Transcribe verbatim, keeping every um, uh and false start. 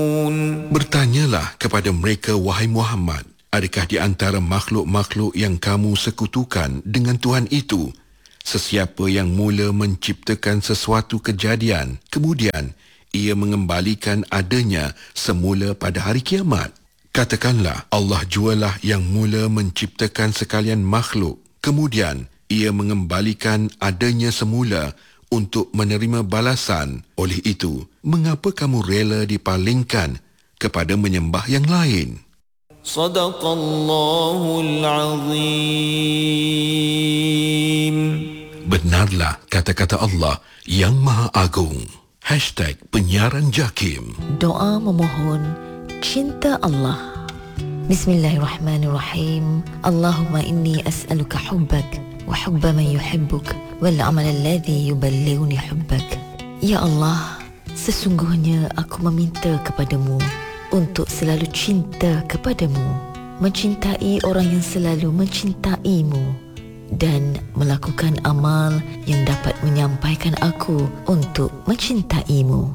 Bertanyalah kepada mereka, wahai Muhammad, adakah di antara makhluk-makhluk yang kamu sekutukan dengan Tuhan itu sesiapa yang mula menciptakan sesuatu kejadian, kemudian ia mengembalikan adanya semula pada hari kiamat? Katakanlah, Allah jualah yang mula menciptakan sekalian makhluk, kemudian ia mengembalikan adanya semula untuk menerima balasan. Oleh itu, mengapa kamu rela dipalingkan kepada menyembah yang lain? Sadaqallahul Azim. Benarlah kata-kata Allah yang Maha Agung. Hashtag Penyiaran Jakim. Doa memohon cinta Allah. Bismillahirrahmanirrahim. Allahumma inni as'aluka hubbak wa hubba man yuhibbuk wal amal alladhi yuballighuni hubbak. Ya Allah, sesungguhnya aku meminta kepadamu untuk selalu cinta kepadamu, mencintai orang yang selalu mencintaimu, dan melakukan amal yang dapat menyampaikan aku untuk mencintaimu.